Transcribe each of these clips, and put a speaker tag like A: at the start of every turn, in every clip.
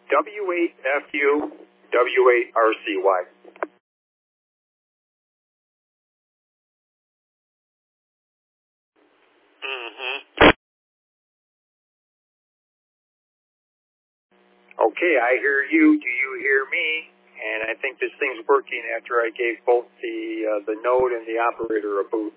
A: W8FU, W8RCY. Okay, I hear you. Do you hear me? And I think this thing's working after I gave both the node and the operator a boot.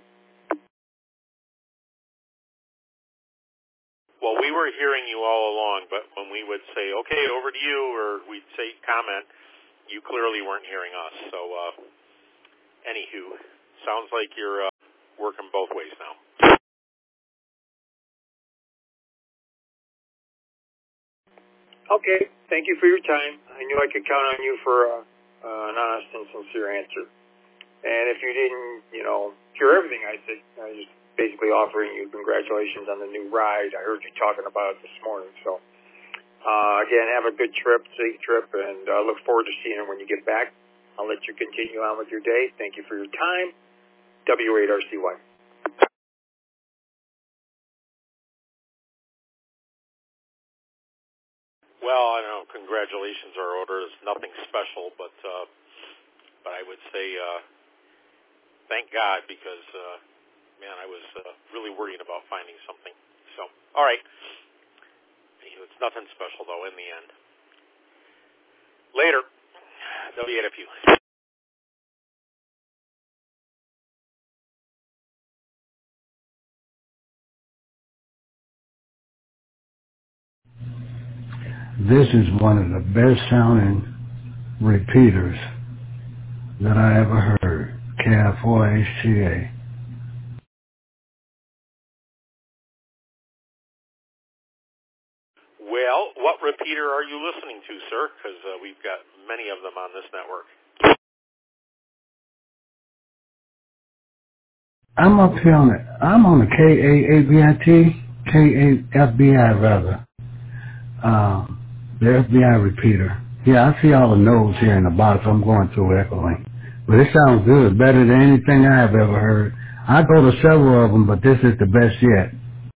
B: Well, we were hearing you all along, but when we would say, okay, over to you, or we'd say comment, you clearly weren't hearing us. So, anywho, sounds like you're working both ways now.
A: Okay, thank you for your time. I knew I could count on you for an honest and sincere answer. And if you didn't, hear everything I said, I was just basically offering you congratulations on the new ride. I heard you talking about it this morning. So, again, have a good trip, safe trip, and I look forward to seeing you when you get back. I'll let you continue on with your day. Thank you for your time. W8RCY.
B: Well, I don't know. Congratulations are ordered. It's nothing special, but I would say thank God because, man, I was really worried about finding something. So, all right. It's nothing special, though, in the end. Later. W8FU.
C: This is one of the best sounding repeaters that I ever heard. KF4HTA.
B: Well, what repeater are you listening to, sir? Because we've got many of them on this network.
C: I'm up here I'm on the KAFBI rather. The FBI repeater. Yeah, I see all the nodes here in the box. I'm going through echoing. But it sounds good, better than anything I've ever heard. I go to several of them, but this is the best yet.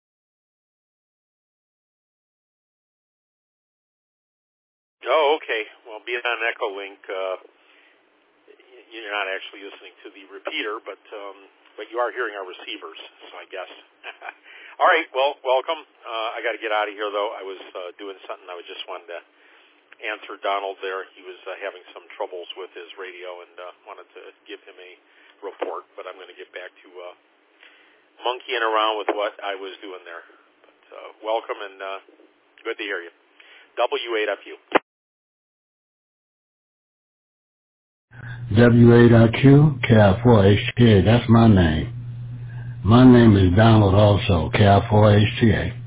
B: Oh, okay. Well, being on Echolink, you're not actually listening to the repeater, but you are hearing our receivers, so I guess. All right, well, welcome. I got to get out of here, though. I was doing something. I was just wanted to answer Donald there. He was having some troubles with his radio and wanted to give him a report, but I'm going to get back to monkeying around with what I was doing there. But welcome and good to hear you. W8FU.
C: W8IQ, KF4HTA, that's my name. My name is Donald also, KF4HTA.